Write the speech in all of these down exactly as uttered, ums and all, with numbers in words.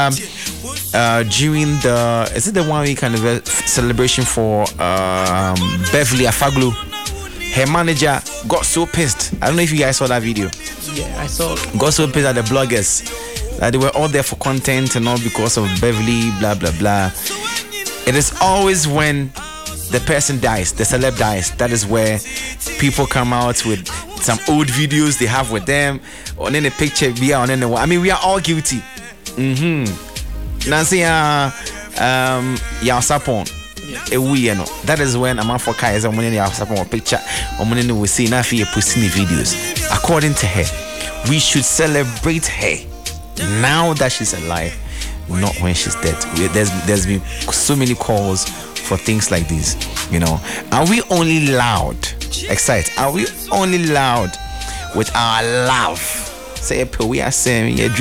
Um, uh, during the is it the one week kind of celebration for um, Beverly Afaglu, her manager got so pissed. I don't know if you guys saw that video. Yeah, I saw. Got so pissed at the bloggers that they were all there for content and all because of Beverly, blah blah blah. It is always when the person dies, the celeb dies, that is where people come out with some old videos they have with them, or then a picture be on the I mean, we are all guilty. Mm-hmm. Nancy, uh, um, yeah, sapon. We, you know, that is when a man for Kai is a money sapon picture, or money we see enough here posting the videos. According to her, we should celebrate her now that she's alive, not when she's dead. There's there's been so many calls for things like this, you know. Are we only loud? Excite. Are we only loud with our love? Say, we are saying, yeah,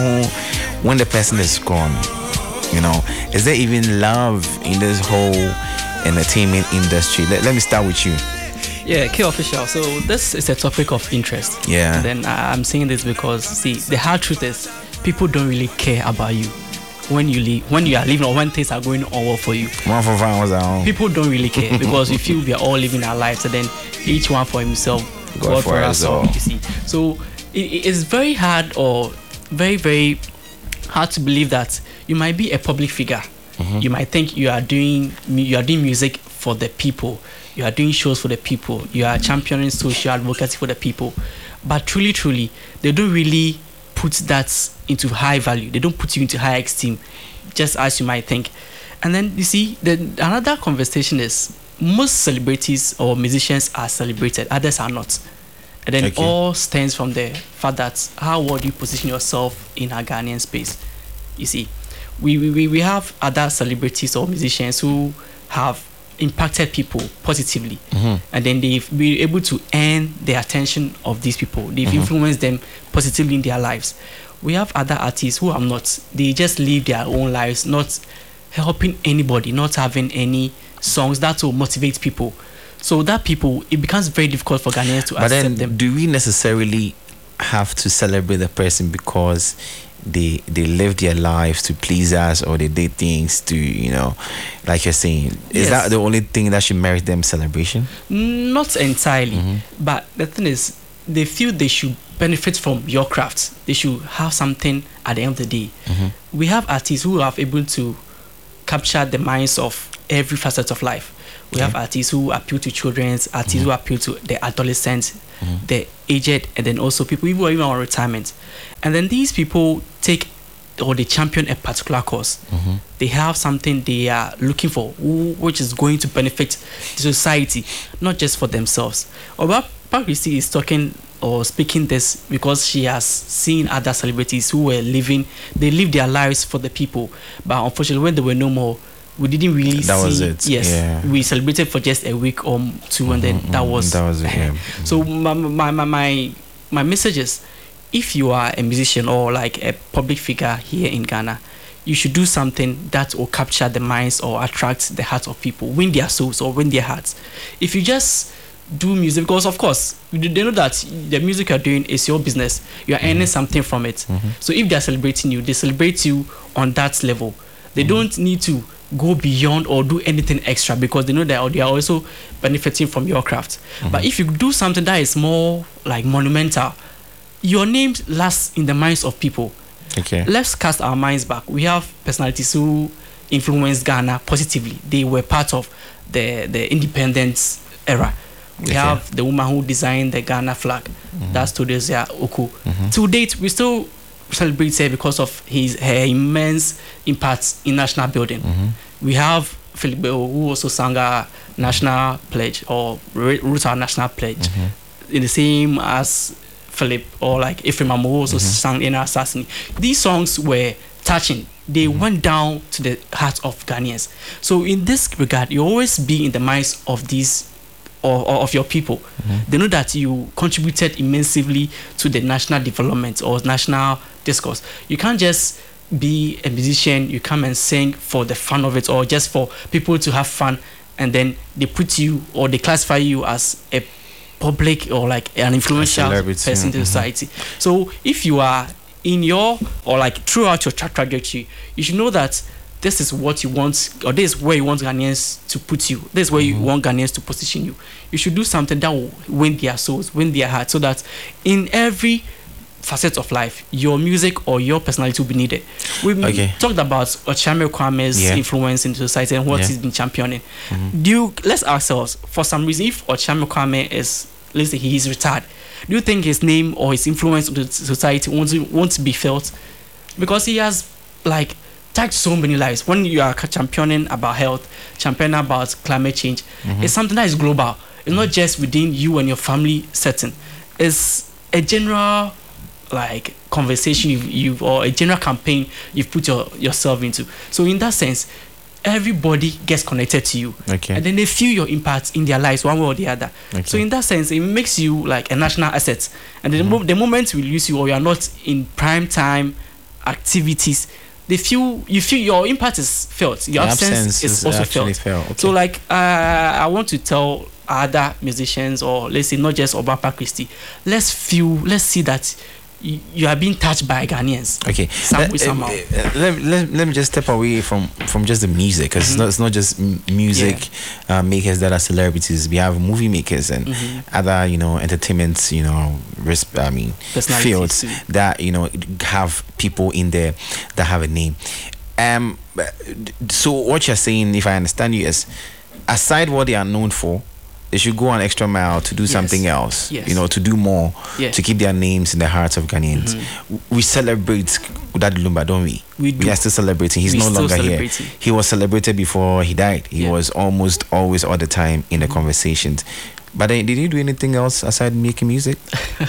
when the person is gone, you know. Is there even love in this whole entertainment industry? Let, let me start with you. Yeah, K Official. So this is a topic of interest. Yeah. And then uh, I'm saying this because, see, the hard truth is people don't really care about you when you leave, when you are living, or when things are going on well for you. One for fun was our people don't really care because we feel we are all living our lives, and then each one for himself, God, God for, for us all. You see, so it, it's very hard, or very very hard to believe that you might be a public figure. Mm-hmm. You might think you are doing you are doing music for the people, you are doing shows for the people, you are championing social advocacy for the people, but truly, truly, they don't really put that into high value. They don't put you into high esteem, just as you might think. And then you see, the another conversation is most celebrities or musicians are celebrated, others are not. And then okay. It all stems from the fact that how would you position yourself in a Ghanaian space? You see, we we, we have other celebrities or musicians who have impacted people positively, mm-hmm. and then they've been able to earn the attention of these people. They've mm-hmm. influenced them positively in their lives. We have other artists who are not. They just live their own lives, not helping anybody, not having any songs that will motivate people. So that people, it becomes very difficult for Ghanaians to but accept then, them. Do we necessarily have to celebrate the person because they they live their lives to please us, or they did things to, you know, like you're saying? Is yes. that the only thing that should merit them celebration? Not entirely, mm-hmm. but the thing is, they feel they should benefit from your craft. They should have something at the end of the day. Mm-hmm. We have artists who are able to capture the minds of every facet of life. We okay. have artists who appeal to children, artists mm-hmm. who appeal to the adolescents, mm-hmm. the aged, and then also people who are even on retirement. And then these people take, or they champion a particular cause. Mm-hmm. They have something they are looking for, which is going to benefit the society, not just for themselves. Oba Pakrisi is talking or speaking this because she has seen other celebrities who were living, they lived their lives for the people. But unfortunately, when they were no more, we didn't really that see. Was it. Yes, yeah. We celebrated for just a week or two, mm-hmm, and then that was that was it. Yeah. So my, my my my my message is, if you are a musician or like a public figure here in Ghana, you should do something that will capture the minds or attract the hearts of people, win their souls or win their hearts. If you just do music, because of course they know that the music you're doing is your business, you are mm-hmm. earning something from it. Mm-hmm. So if they're celebrating you, they celebrate you on that level. They mm-hmm. don't need to go beyond or do anything extra because they know that they are also benefiting from your craft. Mm-hmm. But if you do something that is more like monumental, your name lasts in the minds of people. Okay. Let's cast our minds back. We have personalities who influenced Ghana positively. They were part of the the independence era. We okay. have the woman who designed the Ghana flag. Mm-hmm. That's Todosia Oku. Mm-hmm. To date, we still celebrate her because of his her immense impact in national building. Mm-hmm. We have Philip Bell, who also sang a national pledge or wrote our national pledge, mm-hmm. in the same as Philip, or like Ephraim Amo also mm-hmm. sang in Assassin. These songs were touching. They mm-hmm. went down to the heart of Ghanaians. So in this regard, you always be in the minds of these or, or of your people. Mm-hmm. They know that you contributed immensely to the national development or national discourse. You can't just be a musician, you come and sing for the fun of it or just for people to have fun, and then they put you or they classify you as a public or like an influential person in mm-hmm. society. So if you are in your, or like throughout your tra- trajectory, you should know that this is what you want, or this is where you want Ghanaians to put you. This is where mm-hmm. you want Ghanaians to position you. You should do something that will win their souls, win their hearts, so that in every facet of life, your music or your personality will be needed. We okay. talked about Ochame Kwame's yeah. influence in society and what yeah. he's been championing. Mm-hmm. Do you, let's ask ourselves, for some reason, if Ochame Kwame is, let's say he is retired, do you think his name or his influence in society won't, won't be felt? Because he has, like, touched so many lives. When you are championing about health, championing about climate change, mm-hmm. it's something that is global. It's mm-hmm. not just within you and your family setting. It's a general, like, conversation you've, you've or a general campaign you've put your, yourself into. So in that sense, everybody gets connected to you, okay. and then they feel your impact in their lives one way or the other. Okay. So in that sense, it makes you like a national asset. And then mm-hmm. the, mo- the moment we lose you or you are not in prime time activities, they feel you feel your impact is felt. Your the absence, absence is, is also felt. felt. Okay. So like uh, I want to tell other musicians, or let's say not just Obapa Christie, let's feel, let's see that you, you are being touched by Ghanaians. Okay. Some let, way, somehow. Uh, let, let, let me just step away from, from just the music, because mm-hmm. it's, not, it's not just m- music yeah. uh, makers that are celebrities. We have movie makers and mm-hmm. other, you know, entertainment, you know, risk, I mean, fields too. That, you know, have people in there that have a name. Um. So what you're saying, if I understand you, is aside what they are known for, they should go an extra mile to do yes. something else, yes. you know, to do more, yeah. to keep their names in the hearts of Ghanaians. Mm-hmm. We celebrate Daddy Lumba, don't we? We, do. we are still celebrating. He's we no longer here. Celebrating. He was celebrated before he died. He yeah. was almost always all the time in the mm-hmm. conversations. But then, did he do anything else aside making music?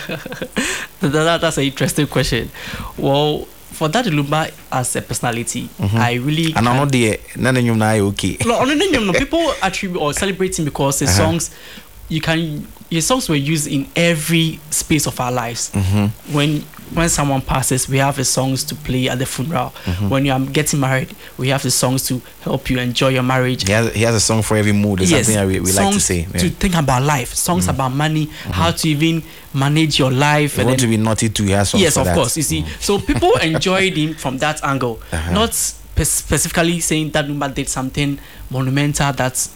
that, that's an interesting question. Well, for Daddy Lumba as a personality, mm-hmm. I really and I'm not there. None of you know okay. No, no, no, no. People attribute or celebrating because his uh-huh. songs, you can, his songs were used in every space of our lives. Mm-hmm. When when someone passes, we have his songs to play at the funeral. Mm-hmm. When you are getting married, we have the songs to help you enjoy your marriage. He has, he has a song for every mood. It's yes, something we, we like to say. Yeah. To think about life, songs mm-hmm. about money, mm-hmm. how to even manage your life. You and want then, to be naughty too. He has songs yes, for of that. course. You see, mm-hmm. so people enjoyed him from that angle, uh-huh. not spe- specifically saying that Lumba did something monumental that's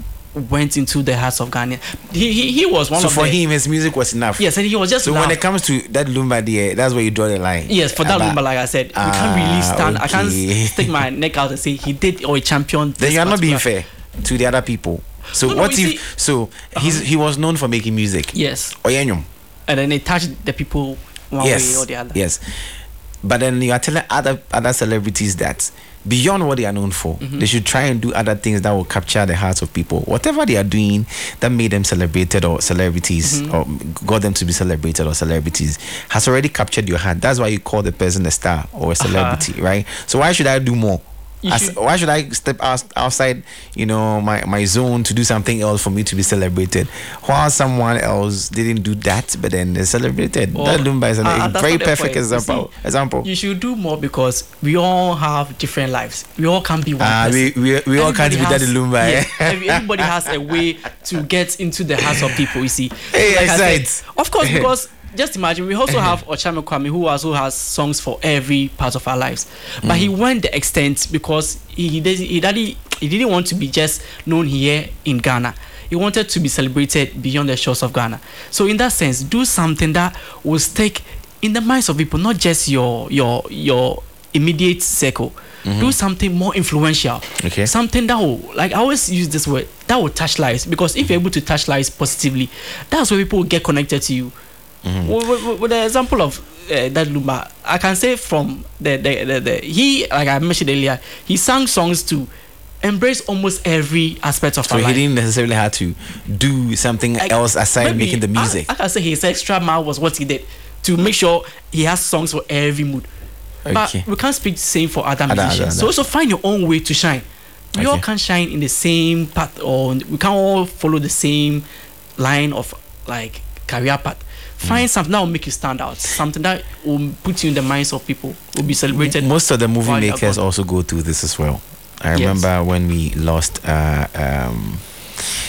went into the hearts of Ghana. He he, he was one so of for the, him his music was enough. Yes, and he was just so loud. When it comes to that Lumba there, that's where you draw the line. Yes, for that About, Lumba, like I said, ah, we can't really stand. Okay. I can't stick my neck out and say he did or he championed. Then you are not being fair to the other people. So no, no, what if see, so he's uh-huh. he was known for making music. Yes. Oyenyum. And then they touched the people one yes. way or the other. Yes. But then you are telling other other celebrities that beyond what they are known for, mm-hmm. they should try and do other things that will capture the hearts of people. Whatever they are doing that made them celebrated or celebrities mm-hmm. or got them to be celebrated or celebrities has already captured your heart. That's why you call the person a star or a celebrity, uh-huh. right? So why should I do more? As, should, why should I step out, outside, you know, my, my zone to do something else for me to be celebrated? While someone else didn't do that, but then they celebrated. Well, that Lumba is a uh, very perfect example. See, example. You should do more because we all have different lives. We all can't be one uh, person. We, we, we all can't be that Lumba. Yeah, everybody has a way to get into the hearts of people, you see. Hey, like I said, of course, because just imagine, we also have Ochame Kwame, who also has songs for every part of our lives. But mm. he went the extent because he he, did, he, did, he didn't want to be just known here in Ghana. He wanted to be celebrated beyond the shores of Ghana. So in that sense, do something that will stick in the minds of people, not just your your your immediate circle. Mm-hmm. Do something more influential. Okay. Something that will, like I always use this word, that will touch lives. Because if you're able to touch lives positively, that's where people will get connected to you. Mm-hmm. With, with, with the example of uh, that Lumba, I can say from the the, the the he, like I mentioned earlier, he sang songs to embrace almost every aspect of so our life. So he didn't necessarily have to do something I, else aside maybe, making the music. I, I can say his extra mile was what he did to make sure he has songs for every mood. Okay. But we can't speak the same for other, other musicians. Other, other. So also find your own way to shine. We okay. all can't shine in the same path, or we can't all follow the same line of like career path. Find mm. something that will make you stand out, something that will put you in the minds of people, will be celebrated. Most of the movie makers also go through this as well. I remember yes. when we lost uh, um,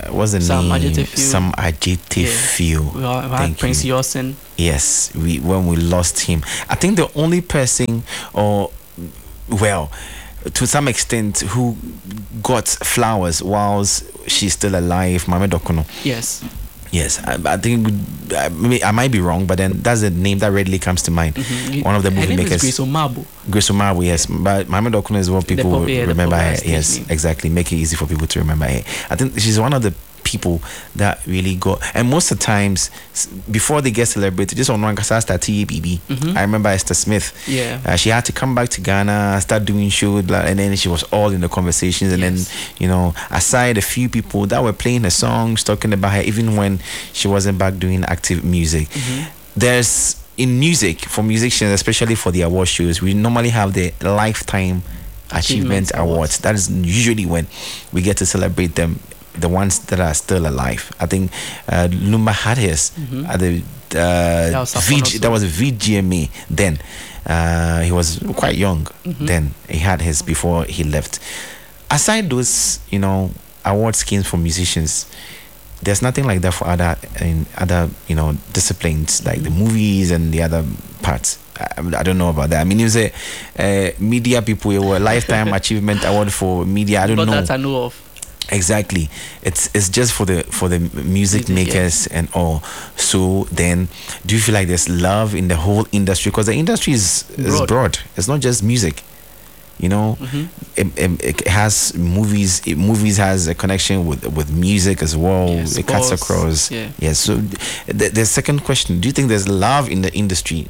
what's the Some name? Adjective Few. Some adjective Yeah. few. We had Thank Prince you. Yosin. Yes, we when we lost him. I think the only person, or well, to some extent, who got flowers whilst she's still alive, Mame Dokono. Yes. Yes, I, I think I, may- I might be wrong, but then that's the name that readily comes to mind. Mhm. One of the Her movie name makers. is Grace Omabo. Grace Omabu, yes, but Mame Dokono is what people pop- yeah, the remember her. popular Yes, stage name. exactly. Make it easy for people to remember her. I think she's one of the people that really got, and most of the times s- before they get celebrated, just on one started T B B. Mhm. I remember Esther Smith. Yeah. Uh, she had to come back to Ghana, start doing shows, blah, and then she was all in the conversations. And Yes. then, you know, aside a few people that were playing her songs, talking about her, even when she wasn't back doing active music. Mhm. There's in music, for musicians, especially for the award shows, we normally have the lifetime achievement Achievement awards. awards. That is usually when we get to celebrate them, the ones that are still alive. I think uh, Lumba had his Mhm. at the uh, was Safon V G, also. that was V G M A then. Uh, he was quite young Mhm. then. He had his before he left. Aside those, you know, award schemes for musicians, there's nothing like that for other in other, you know, disciplines like the movies and the other parts. I, I don't know about that. I mean, you say uh, media people, it were lifetime achievement award for media. I don't But know. that I know of. Exactly, it's it's just for the for the music Music, yeah. makers and all. So then, do you feel like there's love in the whole industry? Because the industry is is Broad. broad. It's not just music. You know, Mhm. it, it, it has movies. It, movies has a connection with with music as well. Yeah, it cuts sports, across. yeah. Yes. So the, the second question: do you think there's love in the industry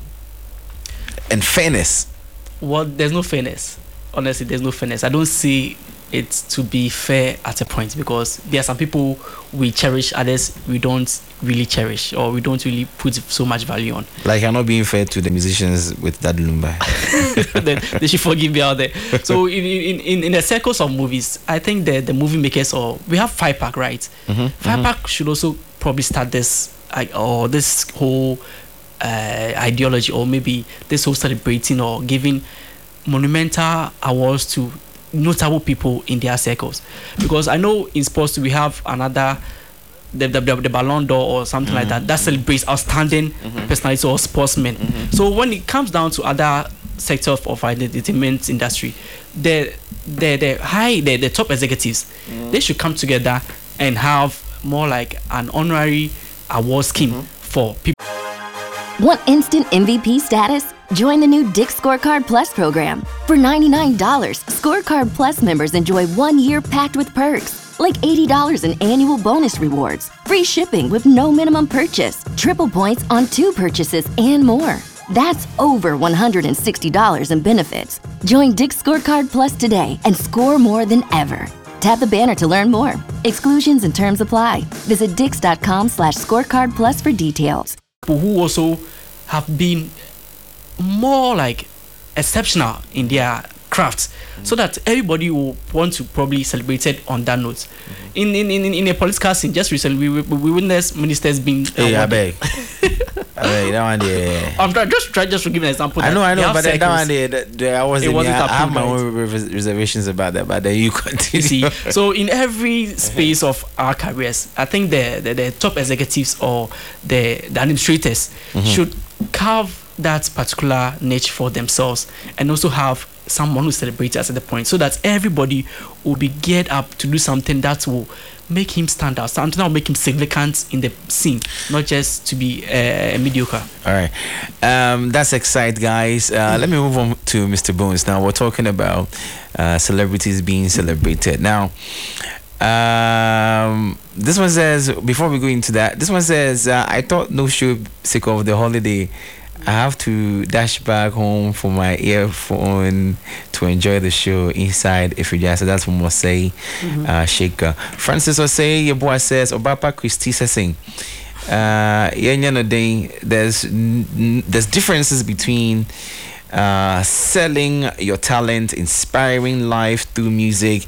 and fairness? Well, there's no fairness. Honestly, there's no fairness. I don't see it to be fair at a point, because there are some people we cherish, others we don't really cherish, or we don't really put so much value on. Like, you're not being fair to the musicians with that Lumba. Then they should forgive me out there. So in in, in, in the circles of movies, I think the, the movie makers, or we have Five Pack, right? Mhm, Five mhm. Pack should also probably start this, like, or this whole uh, ideology, or maybe this whole celebrating or giving monumental awards to notable people in their circles. Because I know in sports we have another, the the, the, the Ballon d'Or or something like that, that celebrates outstanding personalities or sportsmen. So when it comes down to other sector of, of the entertainment industry, the the the high the, the top executives, they should come together and have more like an honorary award scheme for people. Want instant M V P status? Join the new Dick's Scorecard Plus program. For ninety-nine dollars, Scorecard Plus members enjoy one year packed with perks, like eighty dollars in annual bonus rewards, free shipping with no minimum purchase, triple points on two purchases, and more. That's over one hundred sixty dollars in benefits. Join Dick's Scorecard Plus today and score more than ever. Tap the banner to learn more. Exclusions and terms apply. Visit dix.com slash scorecard plus for details. People who also have been more like exceptional in their crafts, so that everybody will want to probably celebrate it on that note. In in, in in a political scene, just recently we, we, we witnessed ministers being Hey, I awarded. beg. I beg, that one there. I'm try, just try just to give an example. I that know, I they know, have but then that circles. one there, that- there, I was It in wasn't I have my approved, own res- reservations about that, but then you continue. You see, so in every space of our careers, I think the the, the top executives or the, the administrators should carve that particular niche for themselves, and also have someone who celebrates us at the point, so that everybody will be geared up to do something that will make him stand out, something that will make him significant in the scene, not just to be uh, mediocre. All right, um, that's exciting, guys. Uh, let me move on to Mister Bones. Now we're talking about uh, celebrities being celebrated. Now, um, this one says, before we go into that, this one says, uh, I thought no show sick of the holiday. I have to dash back home for my earphone to enjoy the show inside Ifrija. So that's from Mosei uh, Shaker. Francis Osei, your boy says, Obapa Christie Sessing. Uh, yeah, no day. There's n- n- there's differences between uh, selling your talent, inspiring life through music,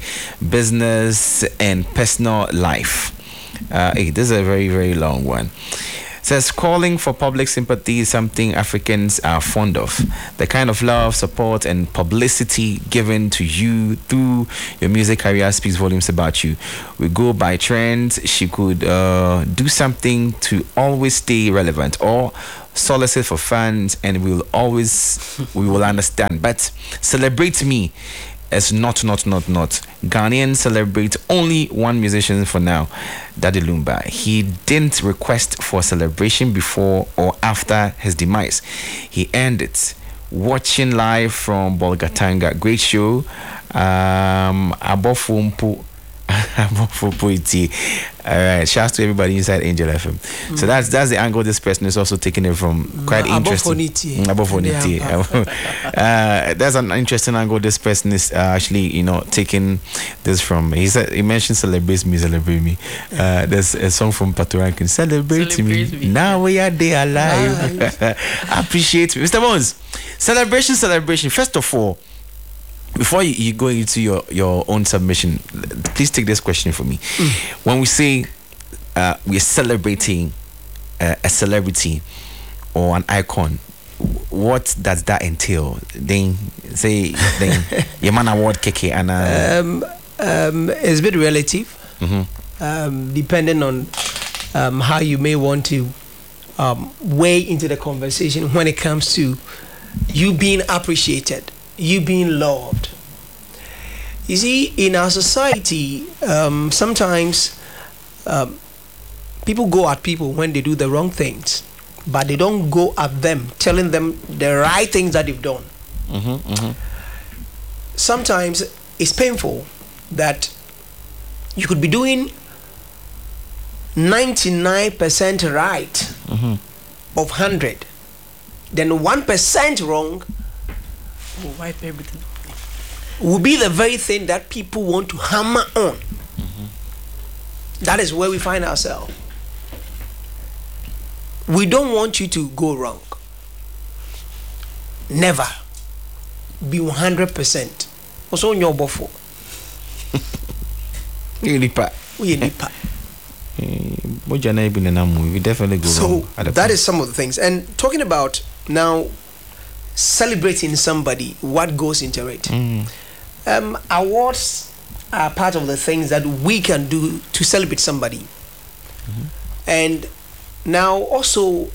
business, and personal life. Uh, hey, this is a very very long one. says calling for public sympathy is something Africans are fond of. The kind of love, support, and publicity given to you through your music career speaks volumes about you. We go by trends. She could uh, do something to always stay relevant or solicit for fans, and we will always we will understand. But celebrate me as not, not, not, not. Ghanaians celebrate only one musician for now, Daddy Lumba. He didn't request for celebration before or after his demise. He earned it. Watching live from Bolgatanga. Great show. Um, Abofumpu. All right, shouts to everybody inside Angel F M. Mm. So that's that's the angle this person is also taking it from. Quite mm, interesting. Abofoniti. uh, that's an interesting angle this person is uh, actually, you know, taking this from. He said he mentioned "Celebrate Me, Celebrate Me." Uh, there's a song from Patorankin, "Celebrate, Celebrate me. me." Now we are there alive. Appreciate me, Mister Bones. Celebration, celebration. First of all, before you, you go into your, your own submission, please take this question for me. Mm. When we say uh, we're celebrating uh, a celebrity or an icon, what does that entail? Then say, then your man award keke and uh, um, um, it's a bit relative, mm-hmm. um, depending on um, how you may want to um, weigh into the conversation when it comes to you being appreciated, you being loved. You see, in our society, um, sometimes um, people go at people when they do the wrong things, but they don't go at them telling them the right things that they've done. Mm-hmm, mm-hmm. Sometimes it's painful that you could be doing ninety-nine percent right mm-hmm. of one hundred, then one percent wrong will wipe everything. Will be the very thing that people want to hammer on. Mm-hmm. That is where we find ourselves. We don't want you to go wrong. Never be one hundred percent. Also on your buffo. You nipa. We nipa. We definitely go so wrong. So that is some of the things. And talking about now celebrating somebody, what goes into it? Mm. Um, awards are part of the things that we can do to celebrate somebody. Mm-hmm. And now also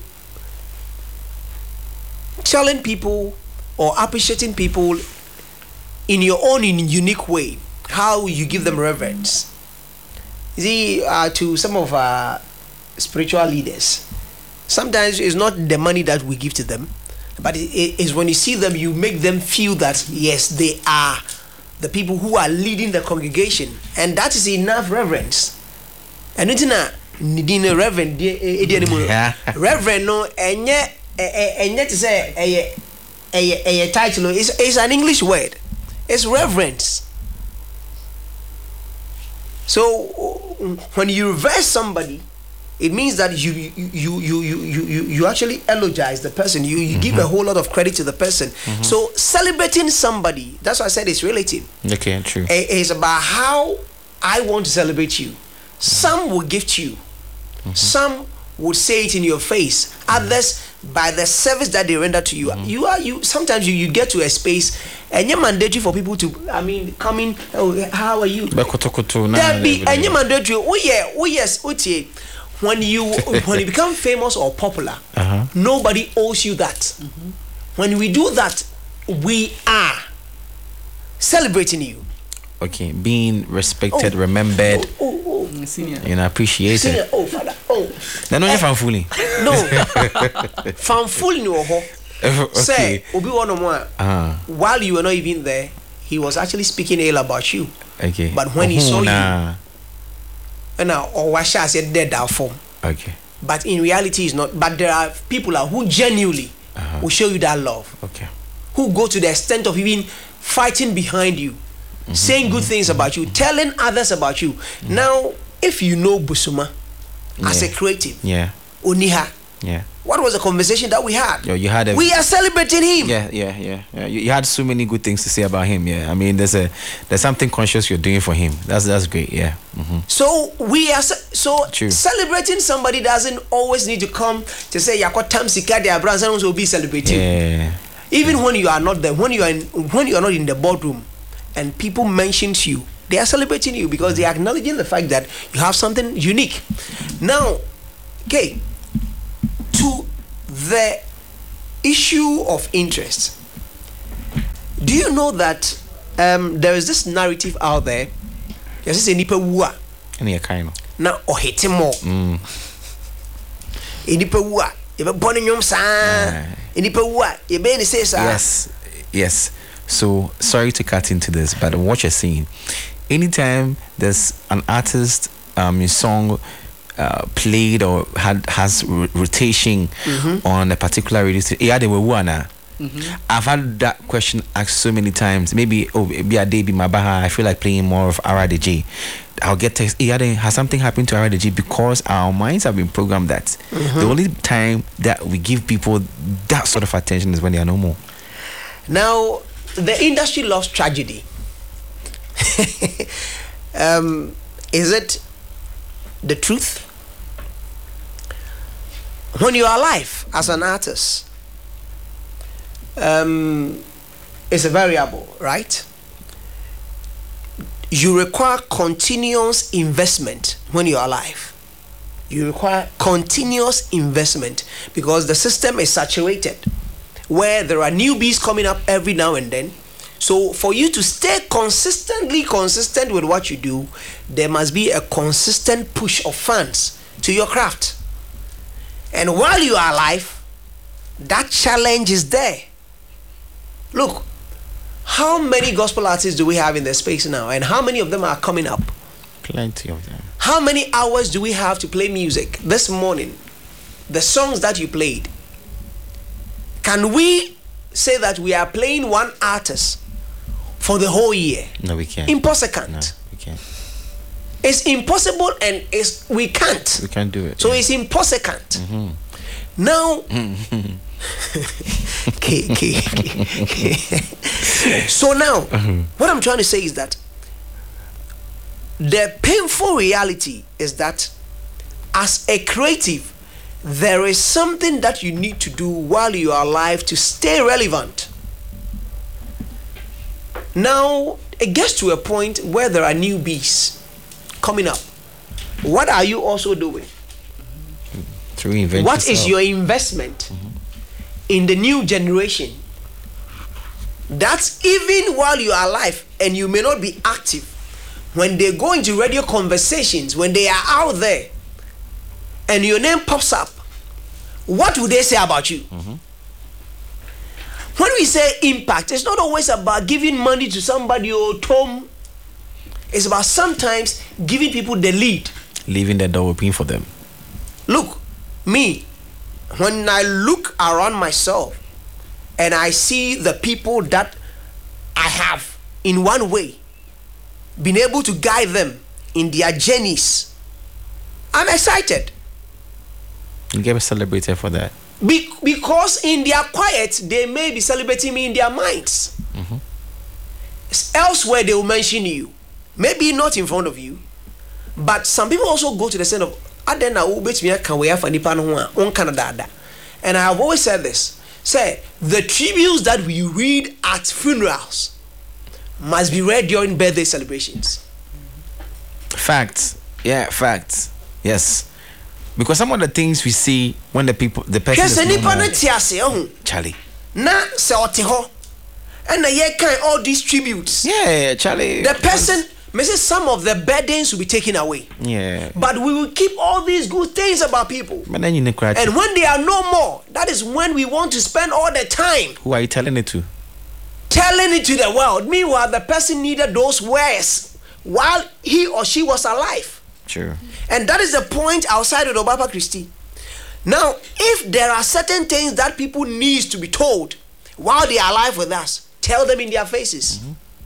telling people or appreciating people in your own in unique way, how you give them reverence. You see, uh, to some of our spiritual leaders, sometimes it's not the money that we give to them, but it is when you see them, you make them feel that yes, they are the people who are leading the congregation, and that is enough reverence. And it's not needing a reverend, reverend no, and yet, and yet to say a a a title is is an English word. It's reverence. So when you reverse somebody, it means that you you you you you you, you actually eulogize the person. You you mm-hmm. give a whole lot of credit to the person. Mm-hmm. So celebrating somebody, that's why I said it's relative. Okay, true. It's about how I want to celebrate you. Mm-hmm. Some will gift you. Mm-hmm. Some would say it in your face. Mm-hmm. Others by the service that they render to you. Mm-hmm. You are you. Sometimes you, you get to a space and you're mandatory for people to. I mean, come in. Oh, how are you? There be and you're mandatory. Oh yeah. Oh yes. Oh yeah. When you when you become famous or popular, uh-huh. nobody owes you that. Mm-hmm. When we do that, we are celebrating you. Okay, being respected, oh, remembered, oh, oh, oh. Senior. You know, appreciated. Senior. Oh, father. Oh. No, no, you're fanfooling. No, fanfooling no ho. Say, obi one more. Uh-huh. While you were not even there, he was actually speaking ill about you. Okay. But when he oh, saw nah. you. And now, or Washa said dead that form. Okay. But in reality, it's not. But there are people who genuinely uh-huh. will show you that love. Okay. Who go to the extent of even fighting behind you, mm-hmm. saying good things mm-hmm. about you, telling others about you. Mm-hmm. Now, if you know Busuma yeah. as a creative, yeah, Oniha, yeah, What was the conversation that we had? Yo, you had a, we are celebrating him. Yeah, yeah, yeah, yeah. You, you had so many good things to say about him. Yeah, I mean, there's a there's something conscious you're doing for him. That's that's great. Yeah. Mm-hmm. So we are so True. Celebrating somebody doesn't always need to come to say yakwa tam sika dia brands will be celebrating. Yeah. Even yeah. when you are not there, when you are in, when you are not in the boardroom, and people mentions you, they are celebrating you because they are acknowledging the fact that you have something unique. Now, okay. To the issue of interest, do you know that um, there is this narrative out there? There's this enipa wua. Any kind of. Na ohitimo. Mm. Enipa wua. Ebe boni nyom sa. Enipa wua. Ebe ni say sa. Yes, yes. So sorry to cut into this, but what you're saying, anytime there's an artist, um, your song. Uh, played or had has r- rotation mm-hmm. on a particular radio station. Yeah, they were one. Mm-hmm. I've had that question asked so many times. Maybe oh, maybe a day be my baha. I feel like playing more of R D J. I'll get text. Yeah, has something happened to R D J? Because our minds have been programmed that mm-hmm. the only time that we give people that sort of attention is when they are no more. Now, the industry loves tragedy. um, is it the truth? When you are alive as an artist, um, it's a variable, right? You require continuous investment when you are alive. You require continuous investment because the system is saturated, where there are newbies coming up every now and then. So for you to stay consistently consistent with what you do, there must be a consistent push of funds to your craft. And while you are alive, that challenge is there. Look, how many gospel artists do we have in the space now? And how many of them are coming up? Plenty of them. How many hours do we have to play music this morning? The songs that you played. Can we say that we are playing one artist for the whole year? No, we can't. Impossible. No, we can't. It's impossible and it's we can't. We can't do it. So yeah. it's impossible. Mm-hmm. Now, okay, okay, okay. So now, mm-hmm. what I'm trying to say is that the painful reality is that as a creative, there is something that you need to do while you are alive to stay relevant. Now, it gets to a point where there are newbies coming up. What are you also doing? To reinvent What yourself. is your investment mm-hmm. in the new generation? That's even while you are alive and you may not be active. When they go into radio conversations, when they are out there and your name pops up, what would they say about you? Mm-hmm. When we say impact, it's not always about giving money to somebody or Tom. It's about sometimes giving people the lead. Leaving the door open for them. Look, me, when I look around myself and I see the people that I have in one way been able to guide them in their journeys, I'm excited. You get celebrated for that. Be- because in their quiet, they may be celebrating me in their minds. Mm-hmm. Elsewhere, they will mention you. Maybe not in front of you. But some people also go to the sense of, and I have always said this. Say, the tributes that we read at funerals must be read during birthday celebrations. Facts. Yeah, facts. Yes. Because some of the things we see when the people, the person is normal, Charlie. Na se oteho. And ye kind all these tributes. Yeah, Charlie. The person, maybe some of the bad things will be taken away. Yeah. But we will keep all these good things about people. But then you need cry. And when they are no more, that is when we want to spend all the time. Who are you telling it to? Telling it to the world. Meanwhile, the person needed those words while he or she was alive. Sure. And that is the point outside of Obapa Christie. Now, if there are certain things that people need to be told while they are alive with us, tell them in their faces.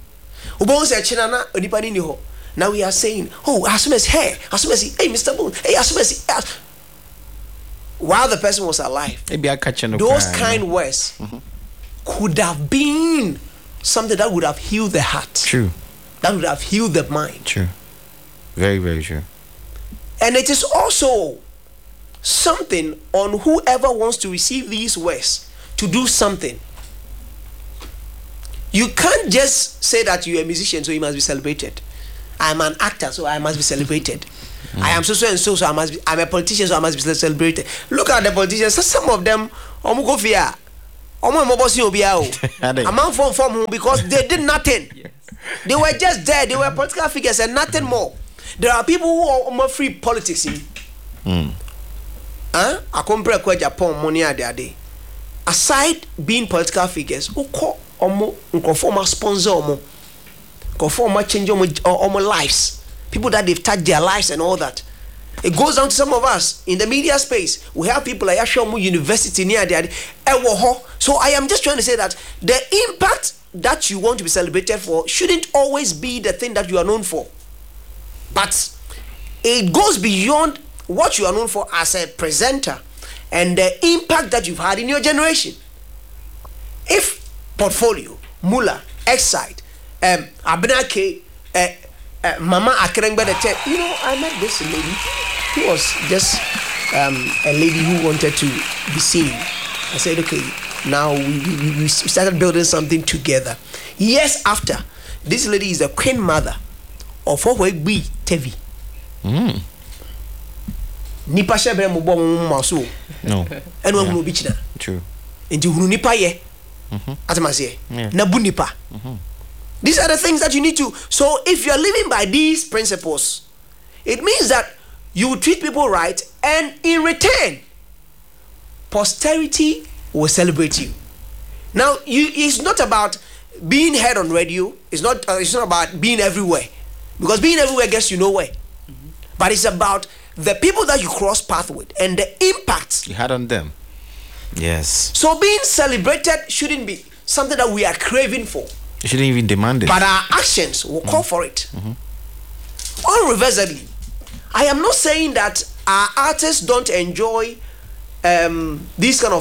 Mm-hmm. Now we are saying, oh, as soon as hey, as soon as hey, Mister Boone, hey, as soon as while the person was alive, maybe I catch no those cry, kind no? words mm-hmm. could have been something that would have healed the heart. True. That would have healed the mind. True. Very, very true. And it is also something on whoever wants to receive these words to do something. You can't just say that you're a musician, so you must be celebrated. I'm an actor, so I must be celebrated. Mm. I am so so and so, so I must be. I'm a politician, so I must be celebrated. Look at the politicians. Some of them, omu go fear, omu mobosi obiao. A man from from because they did nothing. Yes. They were just there. They were political figures and nothing more. There are people who are more free politics in. Mm. Huh? I compare kwa Japan money a day. Aside being political figures, who call omo nkonforma sponsor omo, nkonforma change omo omo lives. People that they've touched their lives and all that. It goes down to some of us in the media space. We have people like Ashomu University near there. So I am just trying to say that the impact that you want to be celebrated for shouldn't always be the thing that you are known for. But it goes beyond what you are known for as a presenter and the impact that you've had in your generation. If Portfolio, Mula, Excite, um, Abnake, uh, uh, Mama Akrengbe, you know, I met this lady who was just um, a lady who wanted to be seen. I said, okay, now we, we, we started building something together. Years after, this lady is the queen mother of Ohwegbi Tevi. Mm. Nipa shebe mo bo mo maso. No. Eno hunu bi china. True. Enti hunu nipa ye. Mhm. Atamase. Yeah. Na bu nipa. Mhm. These are the things that you need to. So if you are living by these principles, it means that you treat people right, and in return, posterity will celebrate you. Now, you it's not about being heard on radio. It's not. Uh, it's not about being everywhere, because being everywhere gets you nowhere. Mm-hmm. But it's about the people that you cross path with and the impact you had on them. Yes. So being celebrated shouldn't be something that we are craving for. You shouldn't even demand it. But our actions will call for it. Mm-hmm. Unreservedly. I am not saying that our artists don't enjoy um, this kind of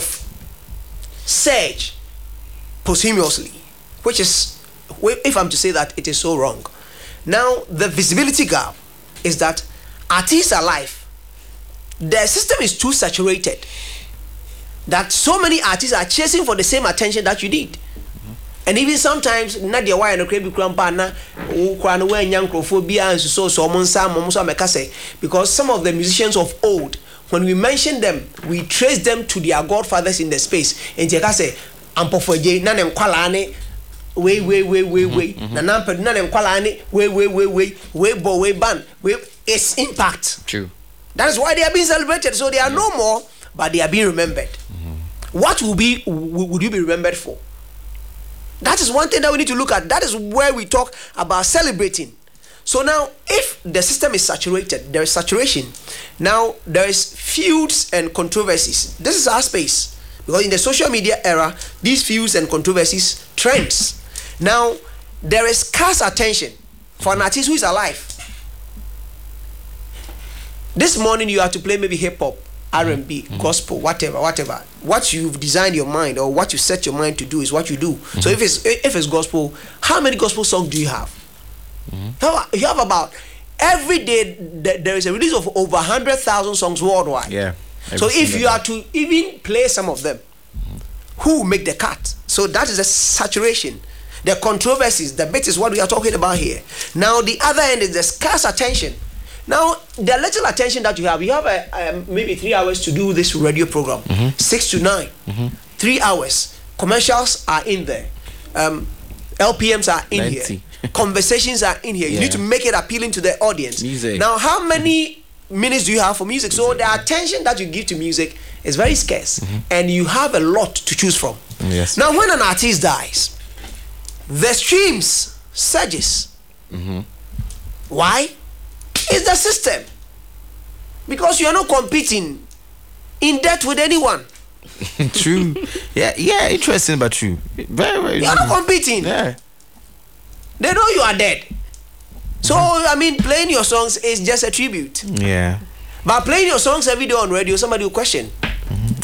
surge posthumously, which is, if I'm to say that, it is so wrong. Now, the visibility gap is that artists are alive. The system is too saturated that so many artists are chasing for the same attention that you did. And even sometimes, na dia why no crebi krampa na ukwa no wanya nkrophobia and so so monsa monsa mekase, because some of the musicians of old, when we mention them, we trace them to their godfathers in the space. And they say ampofoje na nem kwala ne we we we we we na nampe na nem kwala ne we we we we we bo we ban we it's impact. True. That is why they are being celebrated. So they are no more, but they are being remembered. Mm-hmm. What will be would you be remembered for? That is one thing that we need to look at. That is where we talk about celebrating. So now, if the system is saturated, there is saturation. Now, there is feuds and controversies. This is our space. Because in the social media era, these feuds and controversies trends. Now, there is scarce attention for an artist who is alive. This morning, you have to play maybe hip-hop, R and B, mm-hmm. gospel, whatever, whatever. What you've designed your mind or what you set your mind to do is what you do. Mm-hmm. So if it's if it's gospel, how many gospel songs do you have? Mm-hmm. You have about every day. There is a release of over hundred thousand songs worldwide. Yeah. So if you are to even play some of them, mm-hmm. who will make the cut? So that is a saturation. The controversies, the bit is what we are talking about here. Now the other end is the scarce attention. Now, the little attention that you have, you have a, um, maybe three hours to do this radio program, mm-hmm. six to nine, mm-hmm. three hours. Commercials are in there, um, L P Ms are in Plenty. here, conversations are in here. You Yeah. need to make it appealing to the audience. Music. Now, how many minutes do you have for music? So the attention that you give to music is very scarce, mm-hmm. and you have a lot to choose from. Yes. Now, when an artist dies, the streams surges. Mm-hmm. Why? It's the system. Because you are not competing in debt with anyone. True. Yeah, yeah, interesting but true. Very, very You are true. not competing. Yeah. They know you are dead. So, I mean, playing your songs is just a tribute. Yeah. But playing your songs every day on radio, somebody will question.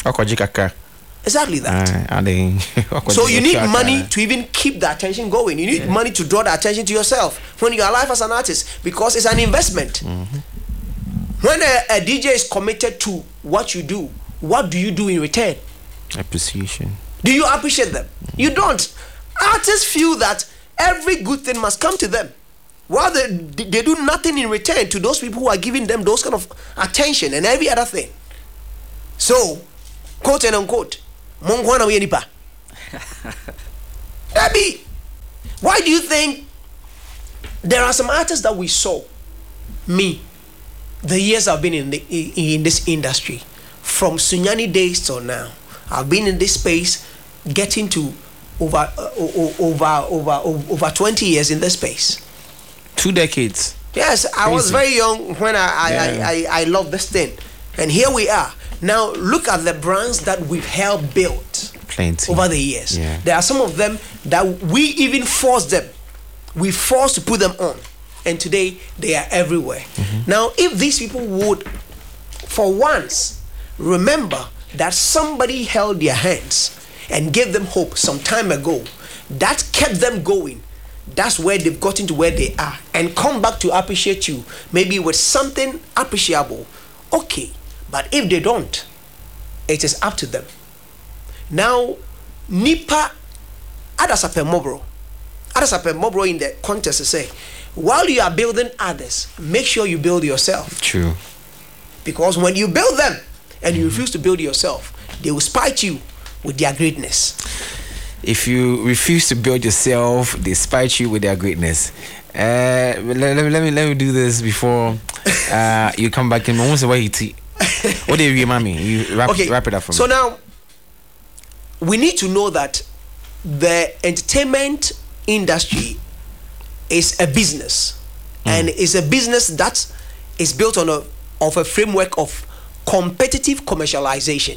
Exactly that. Uh, so you need money to even keep the attention going. You need yeah. money to draw the attention to yourself when you are alive as an artist, because it's an investment. Mm-hmm. When a, a D J is committed to what you do, what do you do in return? Appreciation. Do you appreciate them? Mm-hmm. You don't. Artists feel that every good thing must come to them. Well, they, they do nothing in return to those people who are giving them those kind of attention and every other thing. So, quote and unquote, Debbie, why do you think there are some artists that we saw, me, the years I've been in the in this industry, from Sunyani days till now, I've been in this space, getting to over uh, over over over twenty years in this space. Two decades. Yes, I Crazy. was very young when I I, yeah. I, I I loved this thing, and here we are. Now look at the brands that we've helped build Plenty. over the years. Yeah. There are some of them that we even forced them. We forced to put them on, and today they are everywhere. Mm-hmm. Now, if these people would, for once, remember that somebody held their hands and gave them hope some time ago, that kept them going. That's where they've gotten to where they are, and come back to appreciate you, maybe with something appreciable. Okay. But if they don't, it is up to them. Now, Nipa Adasape Mobro, Adasape Mobro in the context to say, while you are building others, make sure you build yourself. True. Because when you build them and you refuse to build yourself, they will spite you with their greatness. If you refuse to build yourself, they spite you with their greatness. Uh, let, let, let me let me do this before uh, you come back in. Almost away to. What do you remind me? You wrap, okay. wrap it up for me. So now, we need to know that the entertainment industry is a business, mm. and it's a business that is built on a of a framework of competitive commercialization.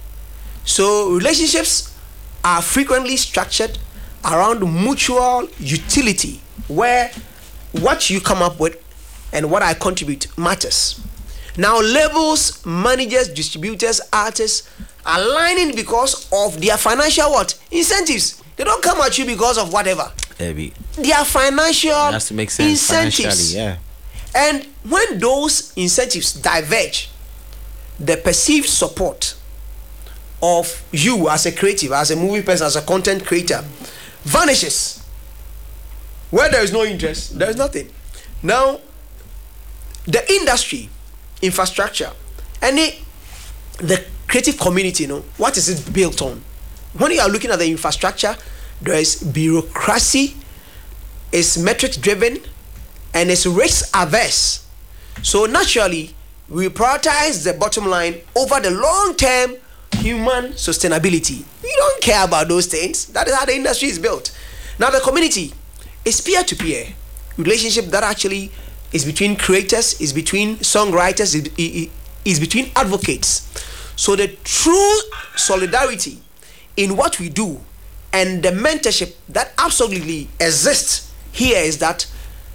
So relationships are frequently structured around mutual utility, where what you come up with and what I contribute matters. Now, labels, managers, distributors, artists are aligning because of their financial what? Incentives. They don't come at you because of whatever. Heavy. Their financial it has to make sense incentives. Yeah. And when those incentives diverge, the perceived support of you as a creative, as a movie person, as a content creator, vanishes. Where there is no interest, there is nothing. Now, the industry, infrastructure, any the creative community, you know, what is it built on? When you are looking at the infrastructure, there is bureaucracy, it's metrics driven, and it's risk averse. So naturally, we prioritize the bottom line over the long term human sustainability. We don't care about those things. That is how the industry is built. Now, the community is peer to peer relationship that actually is between creators, is between songwriters, is, is between advocates. So the true solidarity in what we do and the mentorship that absolutely exists here is that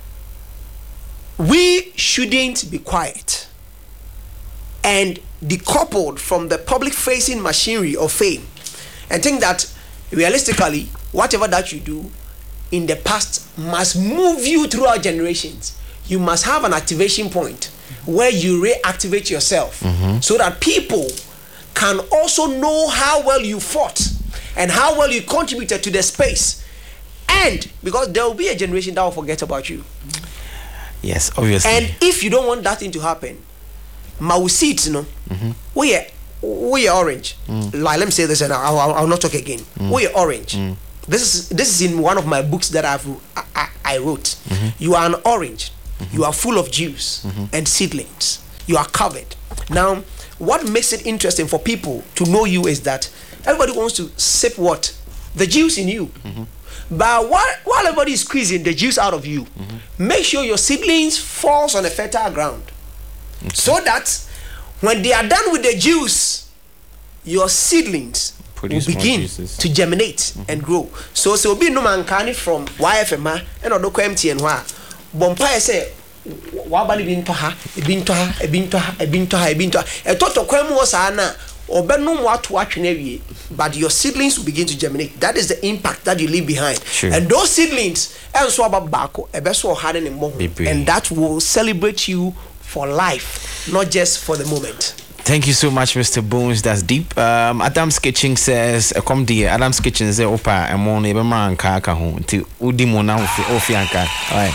we shouldn't be quiet and decoupled from the public facing machinery of fame and think that realistically whatever that you do in the past must move you throughout generations. You must have an activation point where you reactivate yourself, mm-hmm. so that people can also know how well you fought and how well you contributed to the space. And because there will be a generation that will forget about you. Yes, obviously. And if you don't want that thing to happen, Mausit, you know, mm-hmm. we are we are orange. Mm. Like, let me say this, and I'll, I'll, I'll not talk again. Mm. We are orange. Mm. This is this is in one of my books that I've I, I, I wrote. Mm-hmm. You are an orange. Mm-hmm. You are full of juice mm-hmm. and seedlings. You are covered. Now, what makes it interesting for people to know you is that everybody wants to sip what? The juice in you. Mm-hmm. But while, while everybody is squeezing the juice out of you, mm-hmm. make sure your seedlings falls on a fertile ground. Okay. So that when they are done with the juice, your seedlings Produce will begin to germinate mm-hmm. and grow. So so be no man can from Y F M and odoko M T N wa bompa say wa ba ni bi nto ha e bi nto ha e bi nto ha e bi nto ha e bi nto ha e toto kwam wo sa na or benum what watch never, but your seedlings will begin to germinate. That is the impact that you leave behind. Sure. And those seedlings, and so about bako, a best harden in more, and that will celebrate you for life, not just for the moment. Thank you so much, Mister Bones. That's deep. Um, Adam's Kitchen says, uh, "Come dear." Adam's Kitchen says, "Opa, I'm on a man kaka home. Ti udimona ofianka. Alright.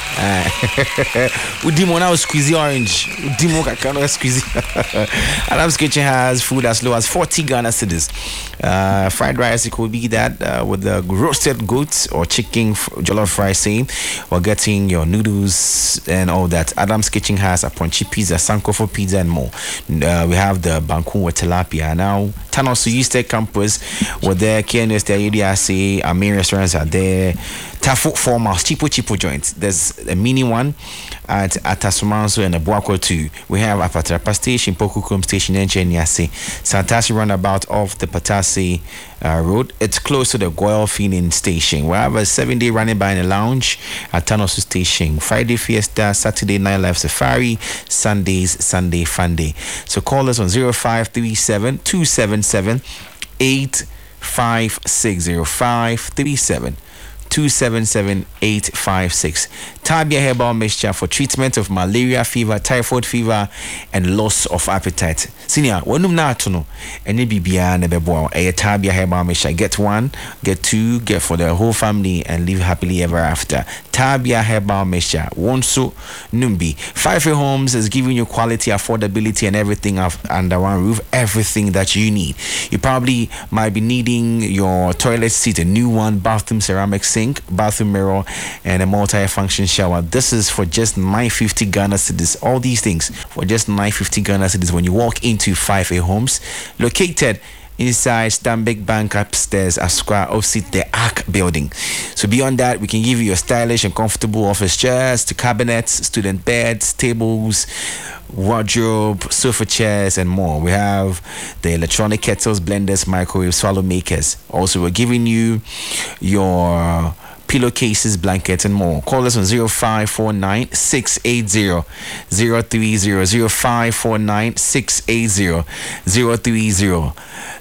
Udimona squeezy orange. Udimo kaka no squeezy." Adam's Kitchen has food as low as forty Ghana cedis. Uh, fried rice, it could be that uh, with the roasted goat or chicken f- jollof rice. Same, or getting your noodles and all that. Adam's Kitchen has a punchy pizza, Sankofa pizza, and more. Uh, we have the Bankun with tilapia. Now, Tanos East Campus, were there, K N S, the A D R C, our main restaurants are there. Tafu Formals, Chipo Chipo joints. There's a mini one at Atasumanso and a Buako too. We have a Patrapa station, Pokukum station, and Chenyasi. Santasi roundabout off the Patasi uh, road. It's close to the Goyle Feeding station. We have a seven day running by in the lounge at Tanosu station. Friday Fiesta, Saturday Nightlife Safari, Sundays, Sunday Fun Day. So call us on zero five three seven, two seven seven, eight five six zero five three seven. two seven seven eight five six. Tabia herbal mixture for treatment of malaria, fever, typhoid fever, and loss of appetite. Senior, when you not to know, any bibia never boil a Tabia herbal mixture. Get one, get two, get for the whole family, and live happily ever after. Tabia herbal mixture. One so numbi. Five Free Homes is giving you quality, affordability, and everything under one roof. Everything that you need. You probably might be needing your toilet seat, a new one, bathroom ceramic sink, bathroom mirror, and a multi-function shower. This is for just nine hundred fifty Ghana cedis. All these things for just nine hundred fifty Ghana cedis when you walk into Five A Homes, located inside Stanbic Bank upstairs, a square opposite the Arc building. So beyond that, we can give you a stylish and comfortable office chairs, to cabinets, student beds, tables, wardrobe, sofa chairs, and more. We have the electronic kettles, blenders, microwaves, swallow makers. Also, we're giving you your pillowcases, blankets, and more. Call us on zero five four nine, six eight zero, zero three zero, zero five four nine, six eight zero, zero three zero.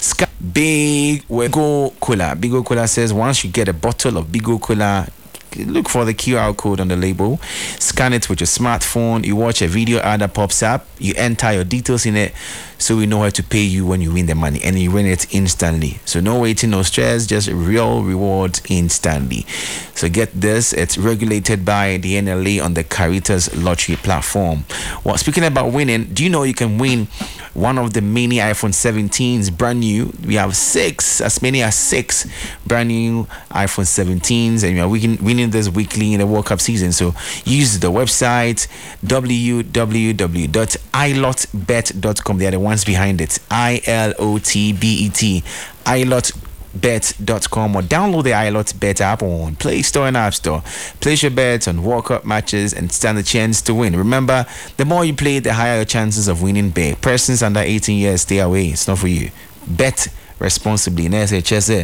Big Go Cola. Big O Cola says once you get a bottle of Big O Cola, look for the Q R code on the label, scan it with your smartphone, you watch a video ad that pops up, you enter your details in it so we know how to pay you when you win the money, and you win it instantly. So no waiting, no stress, just real rewards instantly. So get this, it's regulated by the N L A on the Caritas lottery platform. Well, speaking about winning, do you know you can win one of the many iPhone seventeens brand new? We have six, as many as six brand new iPhone seventeens, and we are winning this weekly in the World Cup season. So use the website w w w dot i lot bet dot com. They are the ones behind it. I L O T B E T. i lot bet dot com, or download the iLotBet app on Play Store and App Store. Place your bets on World Cup matches and stand a chance to win. Remember, the more you play, the higher your chances of winning big. Persons under eighteen years, stay away. It's not for you. Bet responsibly. Terms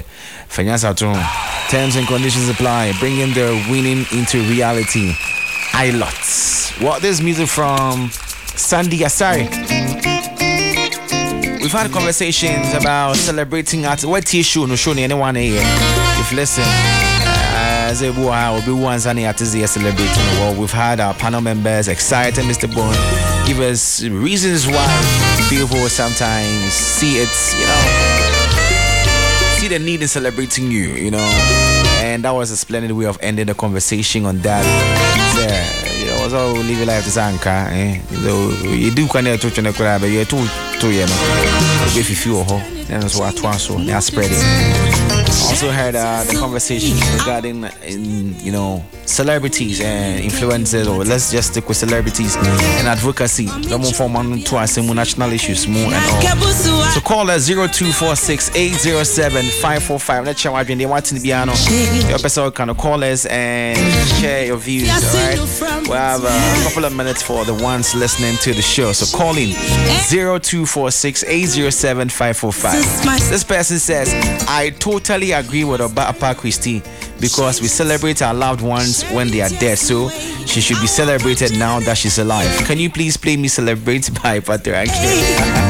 and conditions apply. Bringing the winning into reality. iLot. What this music from Sandy Asari. We've had conversations about celebrating at what issue no show anyone here. If listen, as a boy, will be once and at the celebrating. Well, we've had our panel members excited, Mister Bone, give us reasons why people sometimes see it, you know, see the need in celebrating you, you know. And that was a splendid way of ending the conversation on that. Yeah, you know, so live your life to Sanka, eh? So you do kind of touch on the crowd, but you're too, too, you know. If you feel ho, then that's what I so they are spreading. Also heard uh, the conversation regarding, in, you know, celebrities and influencers, or let's just stick with celebrities and advocacy. Come on, for one to us some national issues, more and all. So call us zero two four six, eight zero seven, five four five. Let's share what you're watching the piano. Your episode kind of call us and share your views. All right, we have a couple of minutes for the ones listening to the show. So call in zero two four six, eight zero seven, five four five. This person says, I totally agree with Obapa Christie, because we celebrate our loved ones when they are dead, so she should be celebrated now that she's alive. Can you please play me Celebrate by Patrick?